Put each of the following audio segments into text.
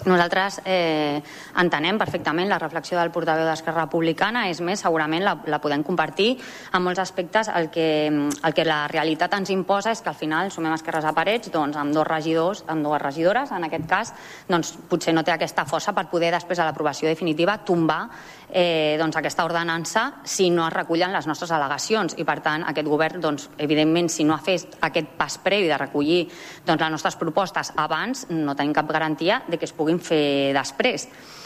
Nosaltres entenem perfectament la reflexió del portaveu d'Esquerra Republicana, és més, segurament la podem compartir en molts aspectes. El que la realitat ens imposa és que al final sumem esquerres a parets, doncs amb dos regidors, amb dues regidores, en aquest cas, doncs potser no té aquesta força per poder després a l'aprovació definitiva tombar doncs aquesta ordenança si no es recullen les nostres al·legacions, i per tant aquest govern, doncs, evidentment, si no ha fet aquest pas previ de recollir doncs, les nostres propostes abans, no tenim cap garantia de que es puguin fer després.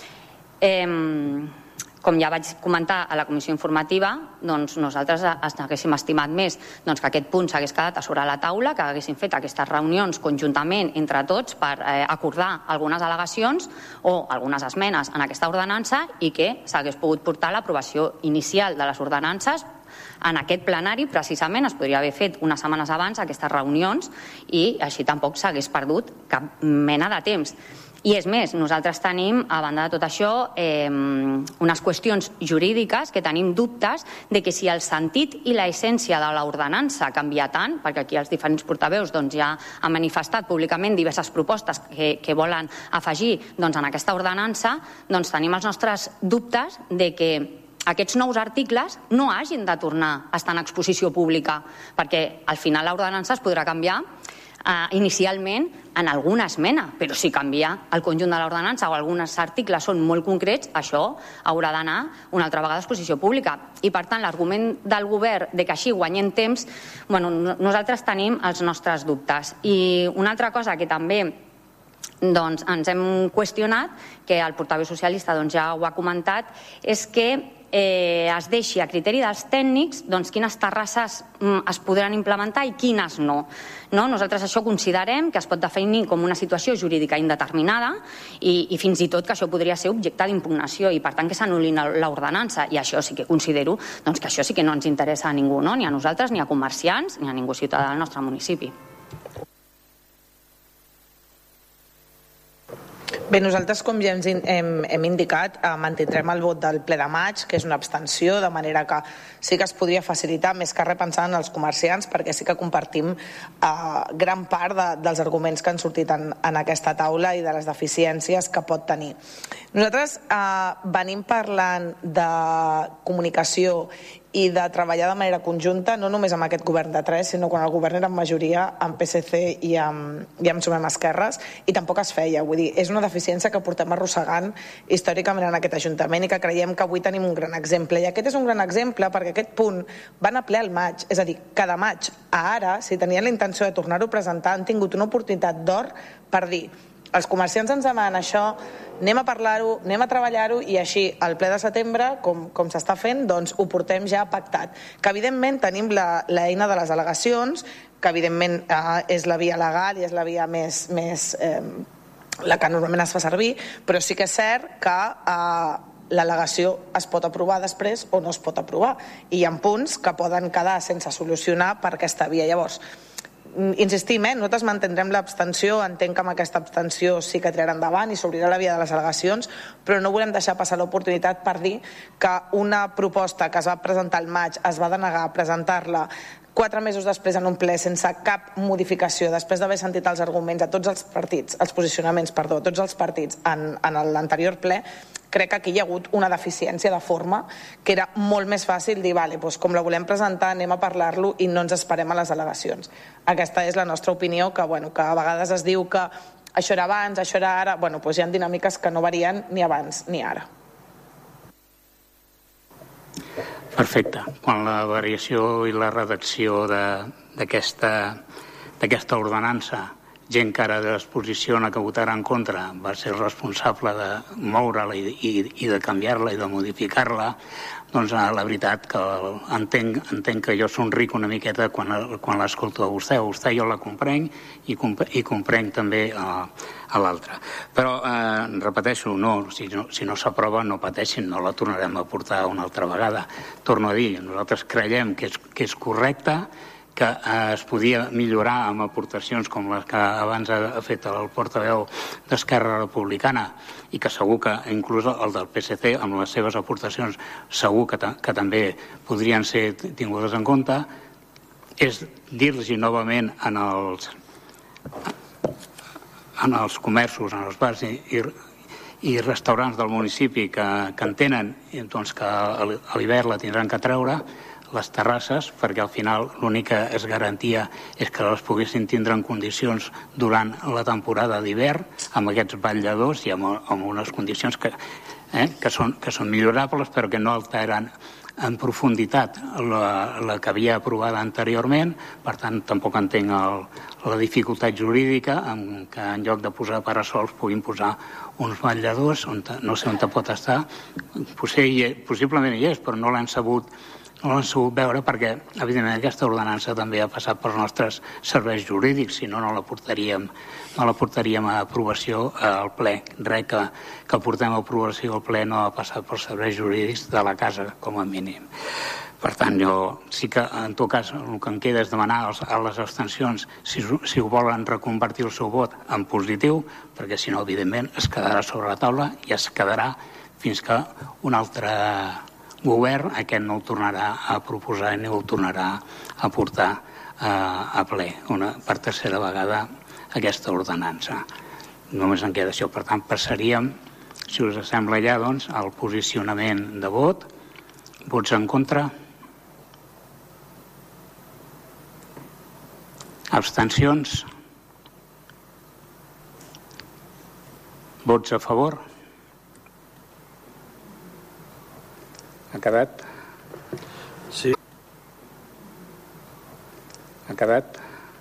Com ja vaig comentar a la comissió informativa, doncs nosaltres haguéssim estimat més doncs, que aquest punt s'hagués quedat a sobre la taula, que haguéssim fet aquestes reunions conjuntament entre tots per acordar algunes al·legacions o algunes esmenes en aquesta ordenança i que s'hagués pogut portar a l'aprovació inicial de les ordenances en aquest plenari. Precisament es podria haver fet unes setmanes abans aquestes reunions i així tampoc s'hagués perdut cap mena de temps. I és més, nosaltres tenim, a banda de tot això, unes qüestions jurídiques que tenim dubtes de que si el sentit i l'essència de l'ordenança canvia tant, perquè aquí els diferents portaveus ja han manifestat públicament diverses propostes que volen afegir en aquesta ordenança, doncs tenim els nostres dubtes de que aquests nous articles no hagin de tornar a estar en exposició pública, perquè al final l'ordenança es podrà canviar inicialment en alguna esmena, però si canvia el conjunt de l'ordenança o alguns articles són molt concrets, això haurà d'anar una altra vegada a exposició pública. I per tant l'argument del govern de que així guanyem temps, nosaltres tenim els nostres dubtes. I una altra cosa que també ens hem qüestionat, que el portaveu socialista ja ho ha comentat, és que es deixi a criteri dels tècnics quines terrasses es podran implementar i quines no. Nosaltres això considerem que es pot definir com una situació jurídica indeterminada i fins i tot que això podria ser objecte d'impugnació i per tant que s'anul·li l'ordenança, i això sí que considero que això sí que no ens interessa a ningú, ni a nosaltres, ni a comerciants, ni a ningú ciutadà del nostre municipi. Bé, nosaltres, com ja hem indicat, mantindrem el vot del ple de maig, que és una abstenció, de manera que sí que es podria facilitar, més que res pensant en els comerciants, perquè sí que compartim gran part dels arguments que han sortit en aquesta taula i de les deficiències que pot tenir. Nosaltres venim parlant de comunicació i de treballar de manera conjunta, no només amb aquest govern de tres, sinó quan el govern era en majoria amb PSC i amb Sumem Esquerres, i tampoc es feia. Vull dir, és una deficiència que portem arrossegant històricament en aquest Ajuntament i que creiem que avui tenim un gran exemple. I aquest és un gran exemple perquè aquest punt va anar a ple al maig, és a dir, cada maig a ara, si tenien la intenció de tornar-ho a presentar, han tingut una oportunitat d'or per dir els comerciants ens demanen això, anem a parlar-ho, anem a treballar-ho, i així al ple de setembre, com s'està fent, doncs ho portem ja pactat. Que evidentment tenim l'eina de les al·legacions, que evidentment és la via legal i és la via més la que normalment es fa servir, però sí que és cert que l'al·legació es pot aprovar després o no es pot aprovar, i hi ha punts que poden quedar sense solucionar per aquesta via. Llavors, insistim, nosaltres mantindrem l'abstenció, entenc que amb aquesta abstenció sí que tirarà endavant i s'obrirà la via de les al·legacions, però no volem deixar passar l'oportunitat per dir que una proposta que es va presentar al maig es va denegar a presentar-la 4 mesos després en un ple sense cap modificació, després d'haver sentit els arguments a tots els partits, els posicionaments, perdó, tots els partits en l'anterior ple. Crec que aquí hi ha hagut una deficiència de forma que era molt més fàcil dir, vale, doncs com la volem presentar, anem a parlar-lo i no ens esperem a les al·legacions. Aquesta és la nostra opinió, que a vegades es diu que això era abans, això era ara. Doncs hi ha dinàmiques que no varien ni abans ni ara. Perfecte. Quan la variació i la redacció d'aquesta ordenança, gent que ara es posiciona que votarà en contra va ser responsable de moure-la i de canviar-la i de modificar-la, doncs la veritat que entenc que jo somric una miqueta quan l'escolto a vostè. A vostè jo la comprenc i comprenc també a l'altre. Però, repeteixo, si no s'aprova no pateixin, no la tornarem a portar una altra vegada. Torno a dir, nosaltres creiem que és correcte, que es podia millorar amb aportacions com les que abans ha fet el portaveu d'Esquerra Republicana, i que segur que inclús el del PSC amb les seves aportacions segur que també podrien ser tingudes en compte. És dir-los novament en els comerços, en els bars i restaurants del municipi que en tenen, doncs que a l'hivern la tindran que treure, les terrasses, perquè al final l'única es garantia és que les poguessin tindre en condicions durant la temporada d'hivern, amb aquests vetlladors i amb unes condicions que són millorables però que no alteren en profunditat la que havia aprovada anteriorment. Per tant, tampoc entenc la dificultat jurídica en que en lloc de posar parasols puguin posar uns vetlladors, no sé on pot estar, possiblement hi és, però no l'han sabut veure perquè, evidentment, aquesta ordenança també ha passat pels nostres serveis jurídics, si no, no la portaríem a aprovació al ple. Res que portem a aprovació al ple no ha passat pels serveis jurídics de la casa, com a mínim. Per tant, jo sí que, en tot cas, el que em queda és demanar a les abstencions si ho volen reconvertir el seu vot en positiu, perquè si no, evidentment, es quedarà sobre la taula i es quedarà fins que un altre govern aquest no ho tornarà a proposar ni ho tornarà a portar a ple per tercera vegada aquesta ordenança. Només en queda això. Per tant, passaríem, si us sembla ja, doncs, al posicionament de vot. Vots en contra? Abstencions? Vots a favor? Ha quedat? Sí. Ha quedat?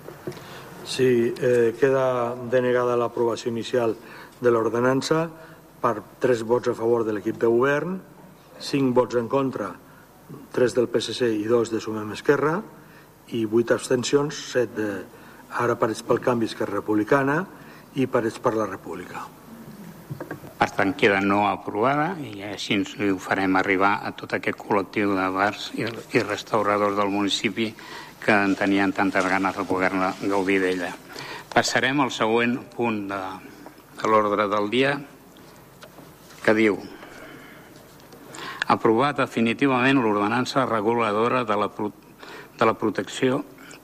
Sí, queda denegada l'aprovació inicial de l'ordenança per 3 vots a favor de l'equip de govern, 5 vots en contra, 3 del PSC i 2 de Sumem Esquerra, i 8 abstencions, 7 de Ara Parets pel Canvi, Esquerra Republicana, i Parets per la República. Per tant, queda no aprovada i així ens ho farem arribar a tot aquest col·lectiu de bars i restauradors del municipi que en tenien tantes ganes de poder-ne gaudir d'ella. Passarem al següent punt de l'ordre del dia, que diu: aprovar definitivament l'ordenança reguladora de la protecció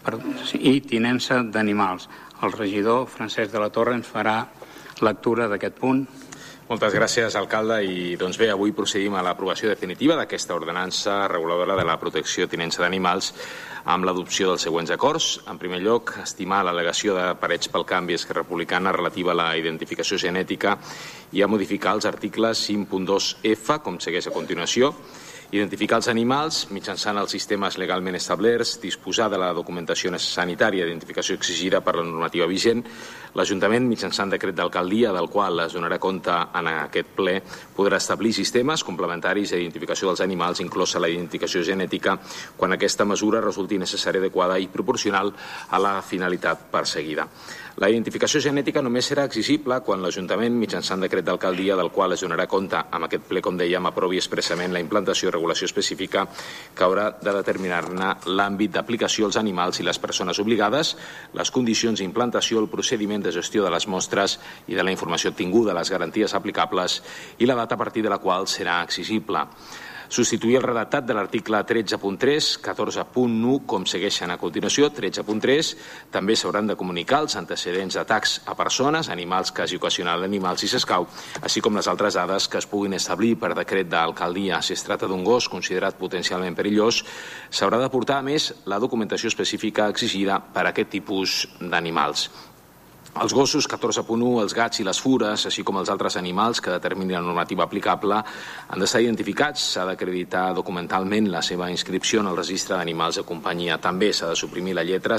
i tinença d'animals. El regidor Francesc de la Torre ens farà lectura d'aquest punt. Moltes gràcies, alcalde. I doncs bé, avui procedim a l'aprovació definitiva d'aquesta ordenança reguladora de la protecció i tinença d'animals amb l'adopció dels següents acords. En primer lloc, estimar l'al·legació de Parets pel Canvi, Esquerra Republicana, relativa a la identificació genètica i a modificar els articles 5.2F, com segueix a continuació. Identificar els animals mitjançant els sistemes legalment establerts, disposar de la documentació sanitària d'identificació exigida per la normativa vigent. L'Ajuntament, mitjançant decret d'alcaldia, del qual es donarà compte en aquest ple, podrà establir sistemes complementaris d'identificació dels animals, inclosa la identificació genètica, quan aquesta mesura resulti necessària, adequada i proporcional a la finalitat perseguida. La identificació genètica només serà exigible quan l'Ajuntament, mitjançant decret d'alcaldia, del qual es donarà compte amb aquest ple, com dèiem, aprovi expressament la implantació i regulació específica que haurà de determinar-ne l'àmbit d'aplicació als animals i les persones obligades, les condicions d'implantació, el procediment de gestió de les mostres i de la informació obtinguda, les garanties aplicables i la data a partir de la qual serà exigible. Substituir el redactat de l'article 13.3, 14.1, com segueixen a continuació. 13.3, també s'hauran de comunicar els antecedents d'atacs a persones, animals que hagi ocasionat l'animal si s'escau, així com les altres dades que es puguin establir per decret d'alcaldia. Si es tracta d'un gos considerat potencialment perillós, s'haurà d'aportar, a més, la documentació específica exigida per a aquest tipus d'animals. Els gossos, 14.1, els gats i les fures, així com els altres animals que determini la normativa aplicable, han d'estar identificats. S'ha d'acreditar documentalment la seva inscripció en el registre d'animals de companyia. També s'ha de suprimir la lletra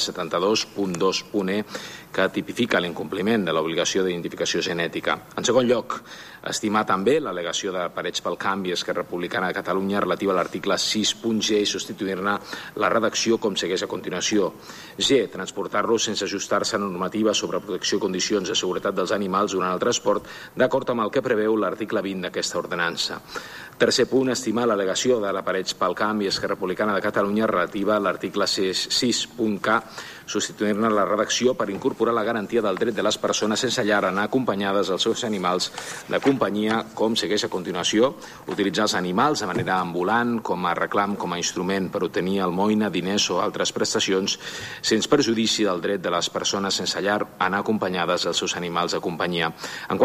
72.2.e que tipifica l'incompliment de l'obligació d'identificació genètica. En segon lloc, estimar també l'al·legació de Parets pel Canvi, Esquerra Republicana de Catalunya, relativa a l'article 6.g i substituir-ne la redacció com segueix a continuació. G. Transportar-lo sense ajustar-se a normativa sobre protecció i condicions de seguretat dels animals durant el transport, d'acord amb el que preveu l'article 20 d'aquesta ordenança. Tercer punt, estimar l'al·legació de la Parets pel Canvi, Esquerra Republicana de Catalunya, relativa a l'article 6.k, substituir-ne la redacció per incorporar la garantia del dret de les persones sense llar a anar acompanyades dels seus animals de companyia, com segueix a continuació: utilitzar els animals de manera ambulant, com a reclam, com a instrument per obtenir almoina, diners o altres prestacions, sense perjudici del dret de les persones sense llar a anar acompanyades dels seus animals de companyia.